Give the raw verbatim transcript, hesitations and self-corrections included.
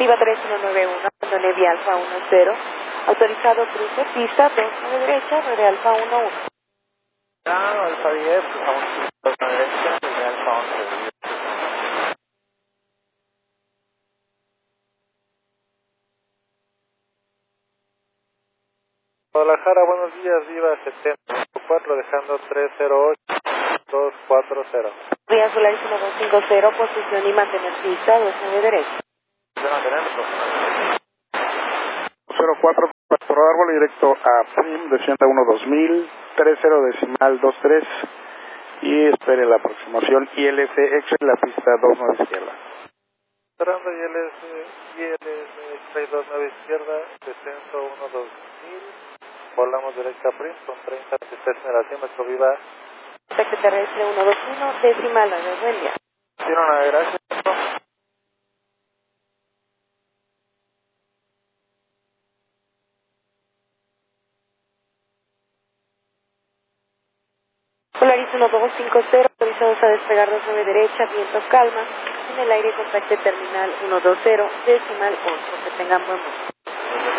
Viva tres uno nueve uno, Nevia Alfa uno cero, autorizado cruce, pista dos nueve derecha, nueve Alfa uno uno. Ah, Alfa diez, a un dos nueve derecha, nueve Alfa once. Guadalajara, buenos días, Viva setenta cuatro, dejando tres cero ocho, dos cuatro cero. Vía Solaris uno dos cinco cero, posición y mantener pista dos nueve derecha. cero cuatro, por árbol directo a Prim, descienda uno dos mil, treinta decimal veintitrés y espere la aproximación I L S X en la pista dos nueve izquierda. Cerrando I L S, I L S dos nueve izquierda, descenso uno dos mil, volamos derecha a Prim con treinta veintitrés en el altímetro, Viva. Contacto terrestre uno dos uno, decimal nueve, buen día. Tiene una gracias. Solaris uno dos cinco cero, autorizados a despegar dos nueve derecha, viento calma, en el aire contacte terminal uno dos cero, decimal ocho, que tengan buen vuelo.